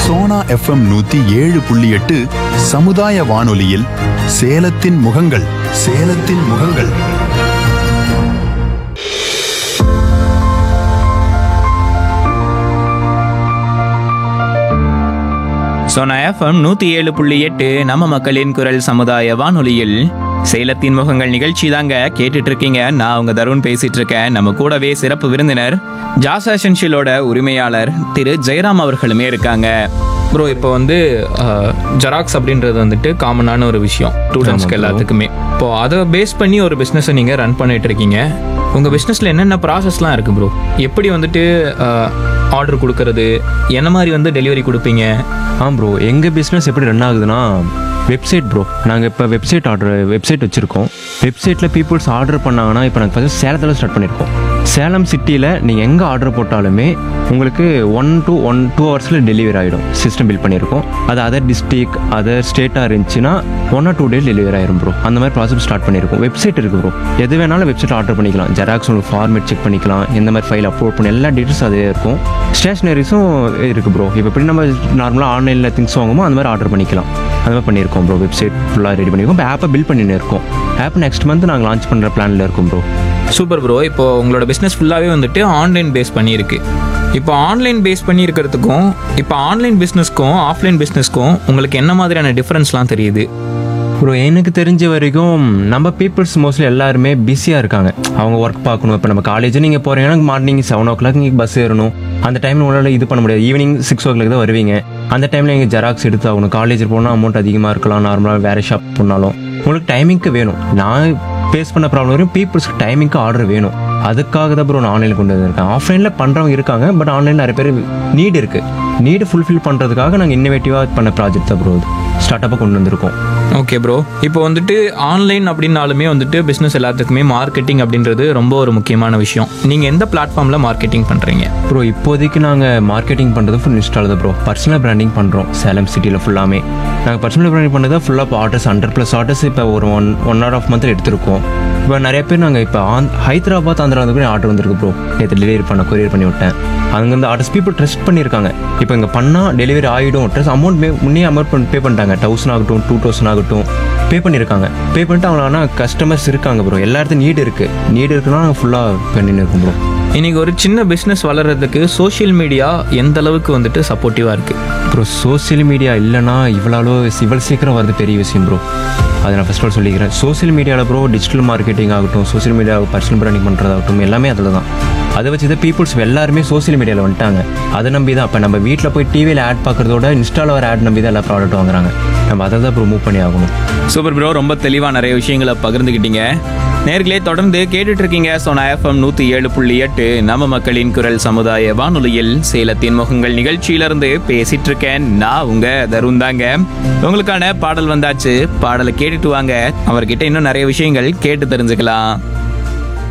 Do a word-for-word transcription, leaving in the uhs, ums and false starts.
Sona FM நூத்தி ஏழு புள்ளி எட்டு சமுதாய வானொலியில் சேலத்தின் முகங்கள் சேலத்தின் முகங்கள். சோனா எஃப்எம் நூத்தி ஏழு புள்ளி எட்டு நம்ம மக்களின் குரல் சமுதாய வானொலியில் சேலத்தின் முகங்கள் நிகழ்ச்சி தாங்க கேட்டுட்டு இருக்கீங்க. நான் உங்க தருண் பேசிட்டு இருக்கேன். நம்ம கூடவே சிறப்பு விருந்தினர் ஜாஸ் எசென்ஷியலோட உரிமையாளர் திரு ஜெயராம் அவர்களுமே இருக்காங்க. ப்ரோ, இப்போ வந்து ஜெராக்ஸ் அப்படின்றது வந்துட்டு காமனான ஒரு விஷயம் ஸ்டூடெண்ட்ஸ்க்கு எல்லாத்துக்குமே. இப்போ அதை பேஸ் பண்ணி ஒரு பிஸ்னஸை நீங்கள் ரன் பண்ணிட்டு இருக்கீங்க. உங்கள் பிஸ்னஸில் என்னென்ன ப்ராசஸ்லாம் இருக்குது ப்ரோ? எப்படி வந்துட்டு ஆர்டர் கொடுக்கறது, என்ன மாதிரி வந்து டெலிவரி கொடுப்பீங்க? ஆ ப்ரோ, எங்கள் பிஸ்னஸ் எப்படி ரன் ஆகுதுன்னா வெப்சைட் ப்ரோ. நாங்கள் இப்போ வெப்சைட் ஆர்டர் வெப்சைட் வச்சுருக்கோம். வெப்சைட்டில் பீப்புள்ஸ் ஆர்டர் பண்ணாங்கன்னா இப்போ நாங்கள் ஃபஸ்ட்டு சேலத்தில் ஸ்டார்ட் பண்ணியிருக்கோம். சேலம் சிட்டியில் நீங்கள் எங்கே ஆர்டர் போட்டாலுமே உங்களுக்கு ஒன் டு ஒன் டூ ஹவர்ஸில் டெலிவரி ஆகிடும். சிஸ்டம் பில்ட் பண்ணியிருக்கோம். அது அதர் டிஸ்ட்ரிக் அதர் ஸ்டேட்டாக இருந்துச்சுன்னா one R two days delivery ஆயிரும் ப்ரோ. அந்த மாதிரி ப்ராசஸ் ஸ்டார்ட் பண்ணியிருக்கோம். வெப்சைட் இருக்குது ப்ரோ. எது வேணாலும் வெப்சைட் ஆர்டர் பண்ணிக்கலாம். ஜெராக்ஸ் உங்களுக்கு ஃபார்மேட் செக் பண்ணிக்கலாம், எந்த மாதிரி ஃபைல் அப்லோட் பண்ணி எல்லா டீட்டெயில்ஸ் அதே இருக்கும். ஸ்டேஷ்னரிஸும் இருக்குது ப்ரோ. இப்போ எப்படி நம்ம நார்மலாக ஆன்லைனில் திங்ஸ் வாங்குமோ அந்த மாதிரி ஆர்டர் பண்ணிக்கலாம். அந்த மாதிரி பண்ணியிருக்கோம் ப்ரோ. வெப்சைட் ஃபுல்லாக ரெடி பண்ணியிருக்கோம். இப்போ ஆப்பை பில்ட் பண்ணின்னு இருக்கோம். ஆப் நெக்ஸ்ட் மந்த் நாங்கள் லான்ச் பண்ணுற பிளானில் இருக்கோம் ப்ரோ. Super bro. இப்போ உங்களோட பிஸ்னஸ் ஃபுல்லாகவே வந்துட்டு ஆன்லைன் பேஸ் பண்ணியிருக்கு. இப்போ ஆன்லைன் பேஸ் பண்ணி இருக்கிறதுக்கும் இப்போ ஆன்லைன் பிஸ்னஸ்க்கும் ஆஃப்லைன் பிஸ்னஸ்க்கும் உங்களுக்கு என்ன மாதிரியான டிஃப்ரென்ஸ்லாம் தெரியுது? ப்ரோ, எனக்கு தெரிஞ்ச வரைக்கும் நம்ம பீப்புள்ஸ் மோஸ்ட்லி எல்லாருமே பிஸியாக இருக்காங்க. அவங்க ஒர்க் பார்க்கணும். இப்போ நம்ம காலேஜ் நீங்கள் போகிறீங்கன்னா மார்னிங் செவன் ஓ கிளாக் நீங்கள் பஸ் ஏறணும். அந்த டைமில் உங்களால் இது பண்ண முடியாது. ஈவினிங் சிக்ஸ் ஓ கிளாக் தான் வருவீங்க. அந்த டைமில் நீங்கள் ஜெராக்ஸ் எடுத்து ஆகணும். காலேஜ் போனால் அமௌண்ட் அதிகமாக இருக்கலாம். நார்மலாக வேறு ஷாப் போனாலும் உங்களுக்கு டைமிங்க்கு வேணும். நான் ஃபேஸ் பண்ண ப்ராப்ளம் வரும், பீப்புள்ஸ்க்கு டைமிங்க்கு ஆர்டர் வேணும். அதுக்காக தான் ப்ரோ நான் ஆன்லைனில் கொண்டு வந்திருக்கேன். ஆஃப்லைனில் பண்ணுறவங்க இருக்காங்க, பட் ஆன்லைனில் நிறைய பேர் நீடு இருக்குது. நீடு ஃபுல்ஃபில் பண்ணுறதுக்காக நாங்கள் இன்னோவேட்டிவாக பண்ண ப்ராஜெக்ட் தான் ப்ரோ இது ஸ்டார்ட் அப்பாக கொண்டு வந்திருக்கோம். Okay bro. இப்போ வந்துட்டு ஆன்லைன் அப்படின்னாலுமே வந்துட்டு பிஸ்னஸ் எல்லாத்துக்குமே மார்க்கெட்டிங் அப்படின்றது ரொம்ப ஒரு முக்கியமான விஷயம். நீங்கள் எந்த பிளாட்ஃபார்மில் மார்க்கெட்டிங் பண்ணுறீங்க? ப்ரோ, இப்போதைக்கு நாங்கள் மார்க்கெட்டிங் பண்ணுறது ஃபுல் இன்ஸ்டால் தான் ப்ரோ. பர்சனல் பிராண்டிங் பண்ணுறோம் சேலம் சிட்டியில் ஃபுல்லாமே. நாங்கள் பர்சனல் பிராண்டிங் பண்ணது ஃபுல்லாக ஆர்டர்ஸ் ஹண்ட்ரட் ப்ளஸ் ஆர்டர்ஸ் இப்போ ஒரு ஒன் ஒன் ஆர் ஆஃப் மந்த்தில் எடுத்திருக்கோம். இப்போ நிறைய பேர் நாங்கள் இப்போ ஆன் ஹைதராபாத் ஆந்திராவுக்கு கூட ஆர்டர் வந்துருக்கு ப்ரோ. நேற்று டெலிவரி பண்ண கொரியர் பண்ணி விட்டேன். அங்கேருந்து ஆர்டர்ஸ் பீப்புள் ட்ரஸ்ட் பண்ணியிருக்காங்க. இப்போ இங்கே பண்ணால் டெலிவரி ஆகிடும். ட்ரஸ்ட் அமௌண்ட் பே முன்னே அமௌண்ட் பே பண்ணிட்டாங்க. தௌசண்ட் ஆகட்டும் டூ தௌசண்ட் ஆகட்டும் பே பண்ணியிருக்காங்க. பே பண்ணிட்டு அவங்க ஆனால் கஸ்டமர்ஸ் இருக்காங்க ப்ரோ. எல்லா இடத்துலையும் நீடு இருக்குது. நீடு இருக்குன்னா நாங்கள் ஃபுல்லாக பண்ணின்னு இருக்கோம் ப்ரோ. இன்றைக்கி ஒரு சின்ன பிஸ்னஸ் வளர்கிறதுக்கு சோஷியல் மீடியா எந்த அளவுக்கு வந்துட்டு சப்போர்ட்டிவாக இருக்குது? ப்ரோ, சோஷியல் மீடியா இல்லைனா இவ்வளோ இவ்வளோ சீக்கிரம் வரது பெரிய விஷயம் ப்ரோ. அதை நான் ஃபஸ்ட் ஆல் சொல்லிக்கிறேன். சோஷியல் மீடியாவில் ப்ரோ டிஜிட்டல் மார்க்கெட்டிங் ஆகட்டும், சோஷியல் மீடியா பர்சனல் பிராண்டிங் பண்ணுறதாகட்டும் எல்லாமே அதில் தான். அதை வச்சு தான் பீப்புள்ஸ் எல்லாருமே சோஷியல் மீடியாவில் வந்துட்டாங்க. அதை நம்பி தான் இப்போ நம்ம வீட்டில் போய் டிவியில் ஆட் பார்க்குறதோட இன்ஸ்டாவில் வர ஆட் நம்பி தான் எல்லா ப்ராடக்ட்டும் வாங்குறாங்க. நம்ம அதை தான் ப்ரோ மூவ் பண்ணி ஆகணும். சூப்பர் ப்ரோ, ரொம்ப தெளிவாக நிறைய விஷயங்களை பகிர்ந்துக்கிட்டீங்க. நேர்களே, தொடர்ந்து கேட்டுட்டு இருக்கீங்க சோனா எஃப்எம் நூற்றி ஏழு புள்ளி எட்டு நம்ம மக்களின் குரல் சமுதாய வானொலியில் சேலத்தின் முகங்கள் நிகழ்ச்சியிலிருந்து பேசிட்டு இருக்கேன். நான் உங்க தருண் தாங்க. உங்களுக்கான பாடல் வந்தாச்சு. பாடலை கேட்டுட்டு வாங்க. அவர்கிட்ட இன்னும் நிறைய விஷயங்கள் கேட்டு தெரிஞ்சுக்கலாம்.